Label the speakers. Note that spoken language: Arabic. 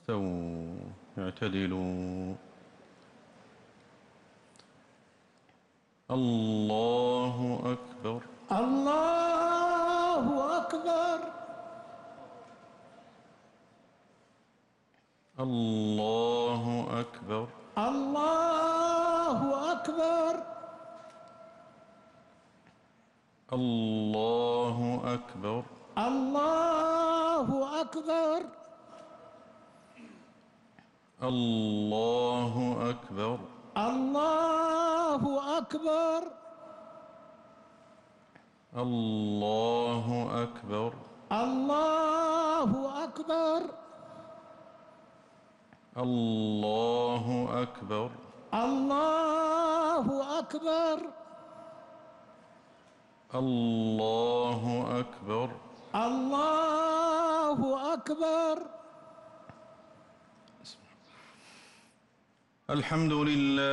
Speaker 1: استووا اعتدلوا. الله أكبر.
Speaker 2: الله أكبر.
Speaker 1: الله أكبر.
Speaker 2: الله أكبر.
Speaker 1: الله أكبر.
Speaker 2: الله أكبر.
Speaker 1: الله أكبر.
Speaker 2: الله أكبر.
Speaker 1: الله أكبر.
Speaker 2: الله أكبر.
Speaker 1: الله أكبر.
Speaker 2: الله أكبر.
Speaker 1: الله أكبر.
Speaker 2: الله أكبر.
Speaker 1: الحمد لله.